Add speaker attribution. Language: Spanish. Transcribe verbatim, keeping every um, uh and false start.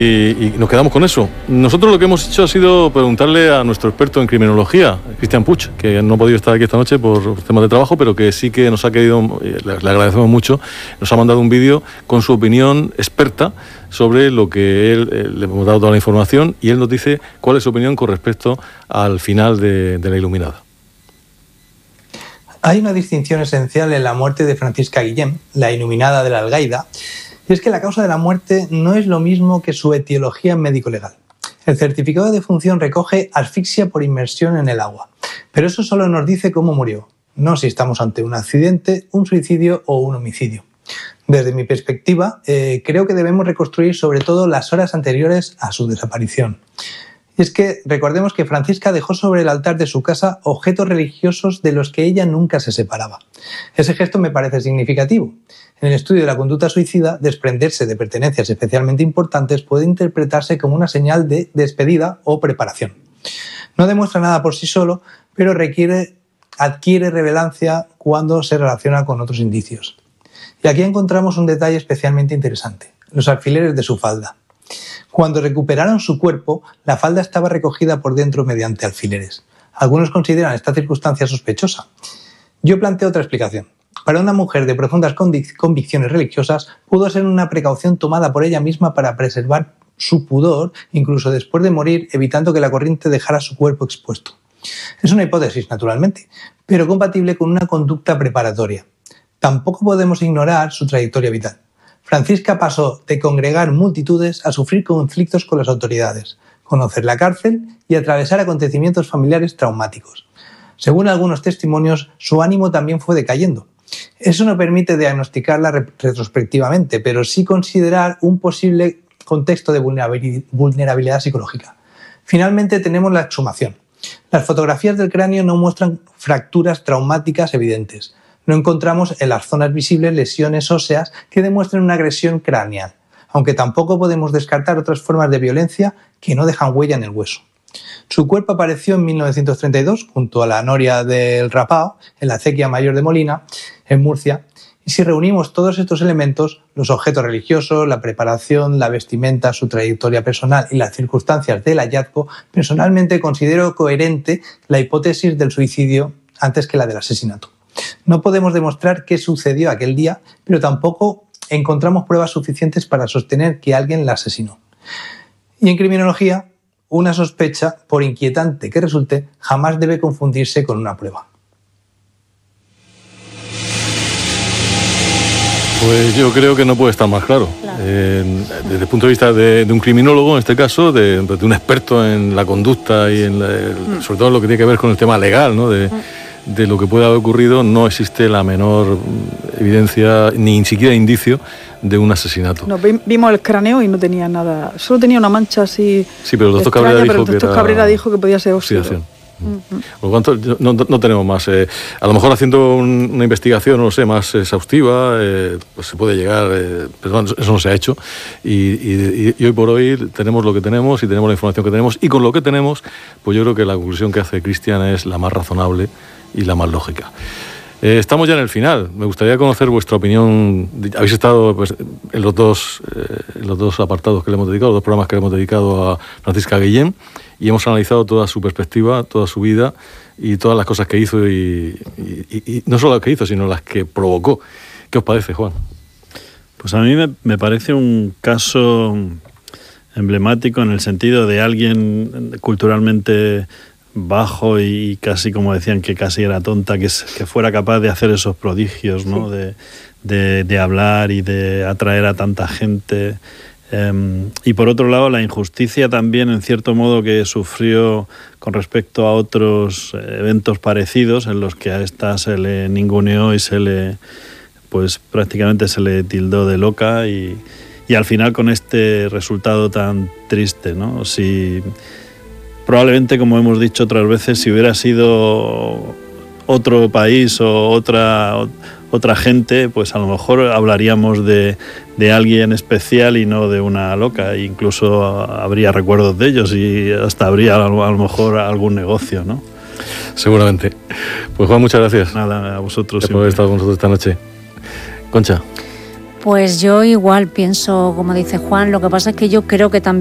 Speaker 1: Y, y nos quedamos con eso. Nosotros lo que hemos hecho ha sido preguntarle a nuestro experto en criminología, Cristian Puig, que no ha podido estar aquí esta noche por temas de trabajo, pero que sí que nos ha querido, le, le agradecemos mucho, nos ha mandado un vídeo con su opinión experta sobre lo que él, él, le hemos dado toda la información, y él nos dice cuál es su opinión con respecto al final de, de La Iluminada.
Speaker 2: Hay una distinción esencial en la muerte de Francisca Guillén, la Iluminada de la Algaida, y es que la causa de la muerte no es lo mismo que su etiología médico-legal. El certificado de defunción recoge asfixia por inmersión en el agua, pero eso solo nos dice cómo murió, no si estamos ante un accidente, un suicidio o un homicidio. Desde mi perspectiva, eh, creo que debemos reconstruir sobre todo las horas anteriores a su desaparición. Y es que recordemos que Francisca dejó sobre el altar de su casa objetos religiosos de los que ella nunca se separaba. Ese gesto me parece significativo. En el estudio de la conducta suicida, desprenderse de pertenencias especialmente importantes puede interpretarse como una señal de despedida o preparación. No demuestra nada por sí solo, pero requiere, adquiere relevancia cuando se relaciona con otros indicios. Y aquí encontramos un detalle especialmente interesante: los alfileres de su falda. Cuando recuperaron su cuerpo, la falda estaba recogida por dentro mediante alfileres. Algunos consideran esta circunstancia sospechosa. Yo planteo otra explicación. Para una mujer de profundas convicciones religiosas, pudo ser una precaución tomada por ella misma para preservar su pudor, incluso después de morir, evitando que la corriente dejara su cuerpo expuesto. Es una hipótesis, naturalmente, pero compatible con una conducta preparatoria. Tampoco podemos ignorar su trayectoria vital. Francisca pasó de congregar multitudes a sufrir conflictos con las autoridades, conocer la cárcel y atravesar acontecimientos familiares traumáticos. Según algunos testimonios, su ánimo también fue decayendo. Eso no permite diagnosticarla retrospectivamente, pero sí considerar un posible contexto de vulnerabilidad psicológica. Finalmente tenemos la exhumación. Las fotografías del cráneo no muestran fracturas traumáticas evidentes. No encontramos en las zonas visibles lesiones óseas que demuestren una agresión craneal, aunque tampoco podemos descartar otras formas de violencia que no dejan huella en el hueso. Su cuerpo apareció en mil novecientos treinta y dos junto a la noria del Rapao, en la acequia mayor de Molina, en Murcia, y si reunimos todos estos elementos, los objetos religiosos, la preparación, la vestimenta, su trayectoria personal y las circunstancias del hallazgo, personalmente considero coherente la hipótesis del suicidio antes que la del asesinato. No podemos demostrar qué sucedió aquel día, pero tampoco encontramos pruebas suficientes para sostener que alguien la asesinó. Y en criminología, una sospecha, por inquietante que resulte, jamás debe confundirse con una prueba.
Speaker 1: Pues yo creo que no puede estar más claro. Claro. Eh, desde el punto de vista de, de un criminólogo, en este caso, de, de un experto en la conducta y en la, el, mm. sobre todo en lo que tiene que ver con el tema legal, ¿no? De, mm. de lo que puede haber ocurrido, no existe la menor evidencia, ni siquiera indicio de un asesinato.
Speaker 3: No, vimos el cráneo y no tenía nada, solo tenía una mancha así.
Speaker 1: Sí, pero el doctor extraña, Cabrera, dijo,
Speaker 3: pero el doctor
Speaker 1: que
Speaker 3: Cabrera dijo que podía ser óxido.
Speaker 1: Uh-huh. Por lo tanto, no, no tenemos más. Eh, a lo mejor haciendo un, una investigación, no sé, más exhaustiva, eh, pues se puede llegar, eh, pero eso no se ha hecho. Y, y, y hoy por hoy tenemos lo que tenemos y tenemos la información que tenemos. Y con lo que tenemos, pues yo creo que la conclusión que hace Cristian es la más razonable y la más lógica. Eh, estamos ya en el final. Me gustaría conocer vuestra opinión. Habéis estado pues, en, los dos, eh, en los dos apartados que le hemos dedicado, los dos programas que le hemos dedicado a Francisca Guillén, y hemos analizado toda su perspectiva, toda su vida y todas las cosas que hizo y, y, y, y no solo las que hizo, sino las que provocó. ¿Qué os parece, Juan?
Speaker 4: Pues a mí me, me parece un caso emblemático en el sentido de alguien culturalmente bajo y casi, como decían, que casi era tonta, que, que fuera capaz de hacer esos prodigios, ¿no? Sí. De, de, de hablar y de atraer a tanta gente. Um, y por otro lado, la injusticia también, en cierto modo, que sufrió con respecto a otros eventos parecidos en los que a esta se le ninguneó y se le, pues prácticamente se le tildó de loca y, y al final con este resultado tan triste, ¿no? Si probablemente, como hemos dicho otras veces, si hubiera sido otro país o otra otra gente, pues a lo mejor hablaríamos de, de alguien especial y no de una loca. E incluso habría recuerdos de ellos y hasta habría a lo mejor algún negocio, ¿no?
Speaker 1: Seguramente. Pues Juan, muchas gracias.
Speaker 4: Nada, a vosotros.
Speaker 1: Por haber estado con nosotros esta noche. Concha.
Speaker 5: Pues yo igual pienso, como dice Juan, lo que pasa es que yo creo que también